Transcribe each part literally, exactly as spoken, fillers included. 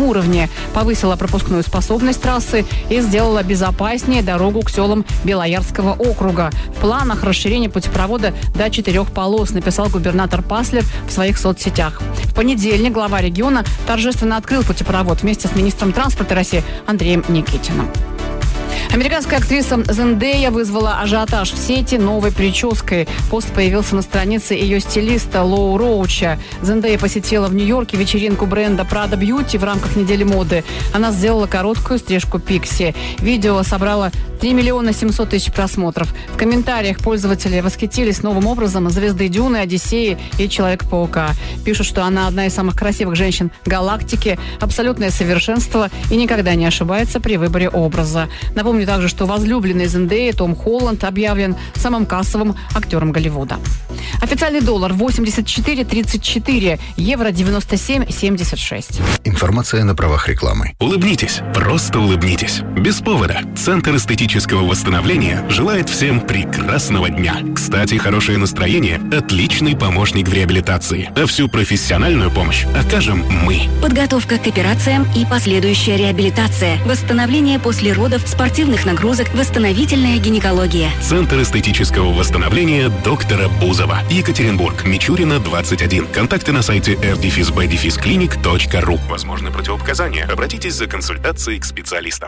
уровне, повысила пропускную способность трассы и сделала безопаснее дорогу к селам Белоярского округа. В планах расширение путепровода до четырех полос, написал губернатор Паслер в своих соцсетях. В понедельник глава региона торжественно открыл путепровод вместе с министром транспорта России Андреем Никитиным. Американская актриса Зендея вызвала ажиотаж в сети новой прической. Пост появился на странице ее стилиста Лоу Роуча. Зендея посетила в Нью-Йорке вечеринку бренда Prada Beauty в рамках недели моды. Она сделала короткую стрижку пикси. Видео собрало три миллиона семьсот тысяч просмотров. В комментариях пользователи восхитились новым образом звезды Дюны, Одиссеи и Человека-паука. Пишут, что она одна из самых красивых женщин галактики, абсолютное совершенство и никогда не ошибается при выборе образа. Напомню также, что возлюбленный Зендеи Том Холланд объявлен самым кассовым актером Голливуда. Официальный доллар восемьдесят четыре тридцать четыре, евро девяносто семь семьдесят шесть. Информация на правах рекламы. Улыбнитесь, просто улыбнитесь. Без повода. Центр эстетического восстановления желает всем прекрасного дня. Кстати, хорошее настроение – отличный помощник в реабилитации. А всю профессиональную помощь окажем мы. Подготовка к операциям и последующая реабилитация. Восстановление после родов, спортивных нагрузок, восстановительная гинекология. Центр эстетического восстановления доктора Бузова. Екатеринбург, Мичурина, двадцать один. Контакты на сайте эр дефис бэ дефис клиник точка ру. Возможны противопоказания. Обратитесь за консультацией к специалистам.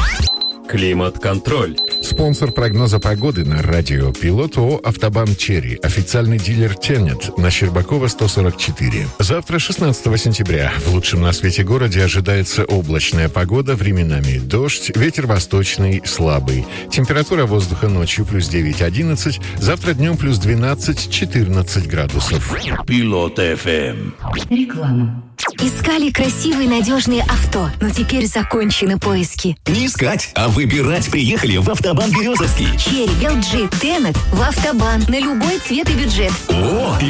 Климат-контроль. Спонсор прогноза погоды на радио «Пилот» ООО «Автобан Черри». Официальный дилер «Тенет» на Щербакова сто сорок четыре. Завтра, шестнадцатого сентября, в лучшем на свете городе ожидается облачная погода, временами дождь, ветер восточный слабый. Температура воздуха ночью плюс девять одиннадцать, завтра днем плюс двенадцать четырнадцать градусов. Пилот эф эм. Реклама. Искали красивые, надежные авто, но теперь закончены поиски. Не искать, а выбирать приехали в Автобан Березовский. Черри, эл джи, Тенет в Автобан на любой цвет и бюджет. О,